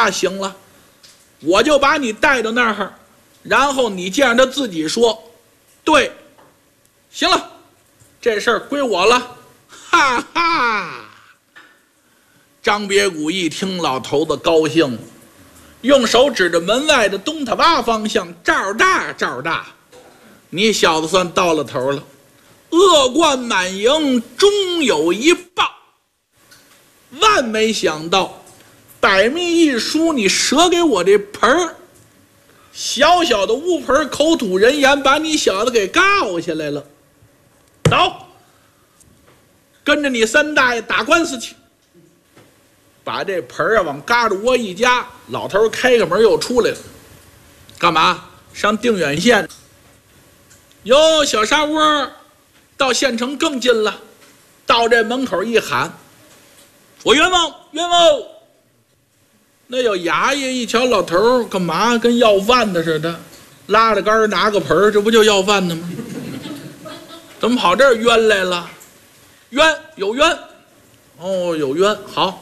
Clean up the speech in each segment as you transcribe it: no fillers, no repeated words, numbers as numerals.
那行了，我就把你带到那儿，然后你见着他自己说，对，行了，这事儿归我了，哈哈。张别谷一听，老头子高兴了，用手指着门外的东塔洼方向，赵大赵大，你小子算到了头了，恶贯满盈，终有一报。万没想到，百密一疏，你折给我这盆儿，小小的乌盆，口吐人言，把你小子给告下来了。走，跟着你三大爷打官司去。把这盆儿往嘎吱窝一夹，老头开个门又出来了。干嘛？上定远县。哟，小沙窝到县城更近了。到这门口一喊，我冤枉冤枉。那有衙役一瞧老头干嘛跟要饭的似的，拉着杆拿个盆儿，这不就要饭的吗？怎么跑这儿冤来了？冤，有冤。哦，有冤，好。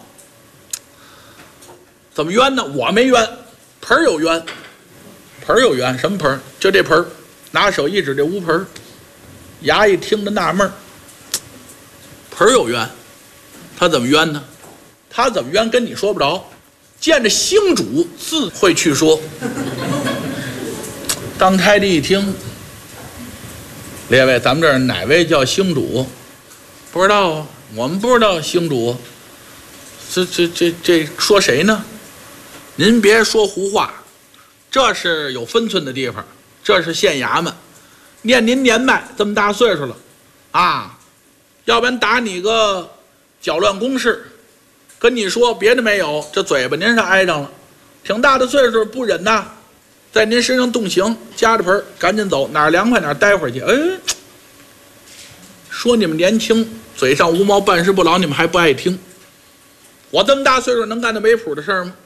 怎么冤呢？我没冤，盆儿有冤，盆儿有冤，什么盆儿？就这盆儿，拿手一指这乌盆儿，衙役听着纳闷儿，盆儿有冤，他怎么冤呢？他怎么冤跟你说不着，见着星主自会去说。当差的一听，列位，咱们这儿哪位叫星主？不知道啊，我们不知道星主。这说谁呢？您别说胡话，这是有分寸的地方，这是县衙门。念您年迈这么大岁数了啊，要不然打你个搅乱公事，跟你说别的没有，这嘴巴您是挨上了，挺大的岁数不忍呐，在您身上动刑，夹着盆赶紧走，哪儿凉快哪儿待会儿去。说你们年轻，嘴上无毛，办事不牢，你们还不爱听。我这么大岁数能干那没谱的事儿吗？